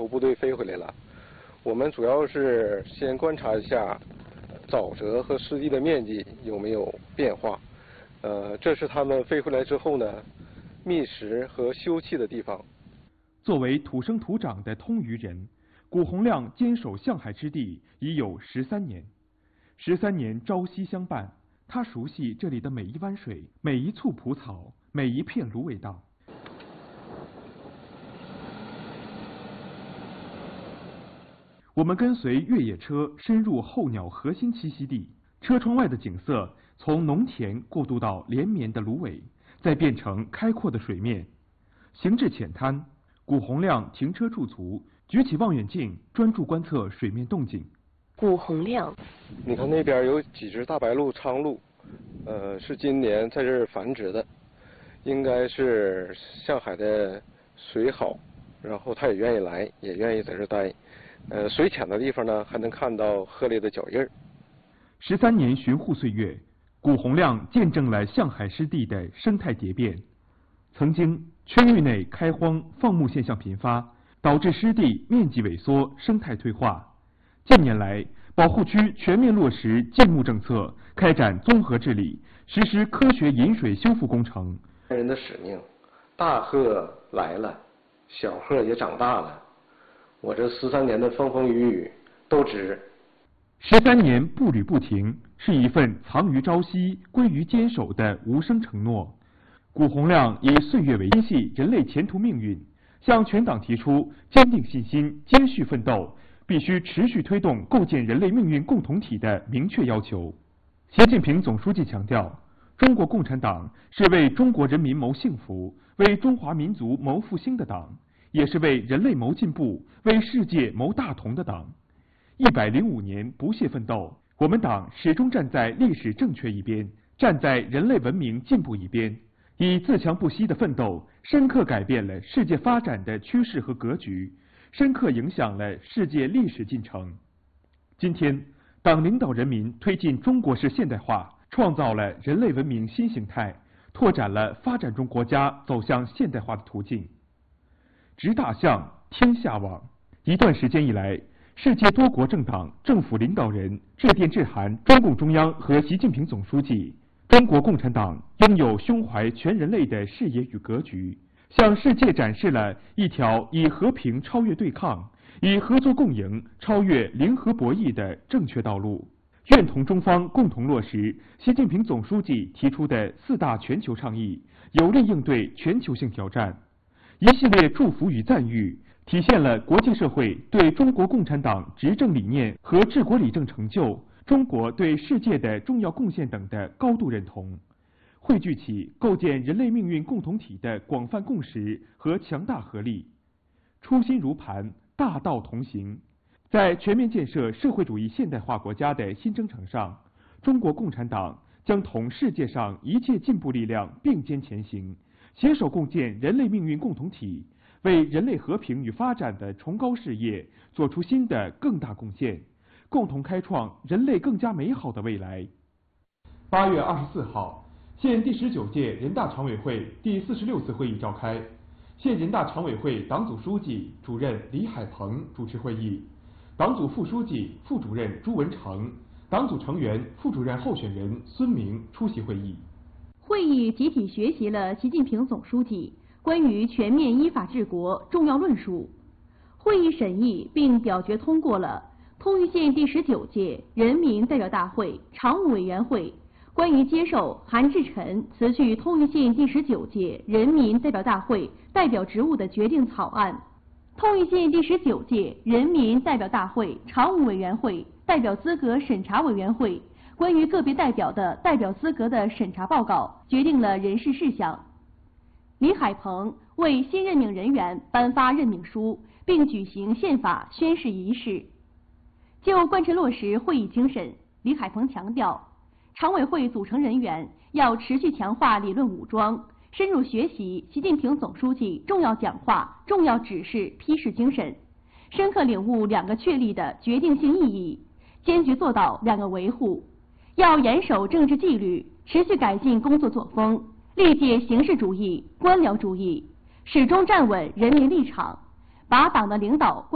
头部队飞回来了。我们主要是先观察一下沼泽和湿地的面积有没有变化。这是他们飞回来之后呢，觅食和休憩的地方。 作为土生土长的通榆人，古洪亮坚守象海之地已有13年，13年朝夕相伴，他熟悉这里的每一湾水、每一簇蒲草、每一片芦苇荡。我们跟随越野车深入候鸟核心栖息地，车窗外的景色从农田过渡到连绵的芦苇，再变成开阔的水面。行至浅滩，古洪亮停车驻足，举起望远镜，专注观测水面动静。 古洪亮， 你看那边有几只大白鹭、苍鹭，是今年在这儿繁殖的，应该是象海的水好，然后它也愿意来，也愿意在这待。水浅的地方呢，还能看到鹤类的脚印儿。 13年巡护岁月，古洪亮见证了象海湿地的生态蝶变。曾经，区域内开荒放牧现象频发，导致湿地面积萎缩、生态退化。近年来，保护区全面落实禁牧政策，开展综合治理，实施科学引水修复工程。 人的使命，大鹤来了，小鹤也长大了。我这13年的风风雨雨都值。 13年步履不停，是一份藏于朝夕、归于坚守的无声承诺。古洪亮以岁月为心系人类前途命运，向全党提出坚定信心、坚续奋斗，必须持续推动构建人类命运共同体的明确要求。习近平总书记强调，中国共产党是为中国人民谋幸福、为中华民族谋复兴的党，也是为人类谋进步、为世界谋大同的党。105年不懈奋斗，我们党始终站在历史正确一边，站在人类文明进步一边，以自强不息的奋斗，深刻改变了世界发展的趋势和格局，深刻影响了世界历史进程。今天，党领导人民推进中国式现代化，创造了人类文明新形态，拓展了发展中国家走向现代化的途径。执大象，天下望。一段时间以来，世界多国政党、政府领导人致电致函中共中央和习近平总书记，中国共产党拥有胸怀全人类的视野与格局，向世界展示了一条以和平超越对抗、以合作共赢超越零和博弈的正确道路。愿同中方共同落实习近平总书记提出的4大全球倡议，有力应对全球性挑战。一系列祝福与赞誉，体现了国际社会对中国共产党执政理念和治国理政成就、中国对世界的重要贡献等的高度认同，汇聚起构建人类命运共同体的广泛共识和强大合力。初心如磐，大道同行。在全面建设社会主义现代化国家的新征程上，中国共产党将同世界上一切进步力量并肩前行，携手共建人类命运共同体，为人类和平与发展的崇高事业做出新的更大贡献，共同开创人类更加美好的未来。8月24号，现第19届人大常委会第46次会议召开，现人大常委会党组书记、主任李海鹏主持会议，党组副书记、副主任朱文成，党组成员、副主任候选人孙明出席会议。 会议集体学习了习近平总书记关于全面依法治国重要论述。会议审议并表决通过了通榆县第19届人民代表大会常务委员会关于接受韩志臣辞去通榆县第19届人民代表大会代表职务的决定草案。通榆县第19届人民代表大会常务委员会代表资格审查委员会关于个别代表的代表资格的审查报告决定了人事事项。李海鹏为新任命人员颁发任命书，并举行宪法宣誓仪式。就贯彻落实会议精神，李海鹏强调，常委会组成人员要持续强化理论武装，深入学习习近平总书记重要讲话、重要指示批示精神，深刻领悟2个确立的决定性意义，坚决做到2个维护。要严守政治纪律，持续改进工作作风，历届形式主义、官僚主义，始终站稳人民立场，把党的领导